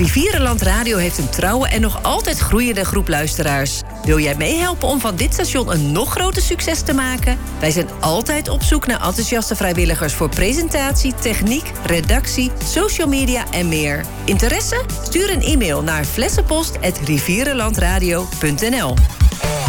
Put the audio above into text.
Rivierenland Radio heeft een trouwe en nog altijd groeiende groep luisteraars. Wil jij meehelpen om van dit station een nog groter succes te maken? Wij zijn altijd op zoek naar enthousiaste vrijwilligers voor presentatie, techniek, redactie, social media en meer. Interesse? Stuur een e-mail naar flessenpost@rivierenlandradio.nl.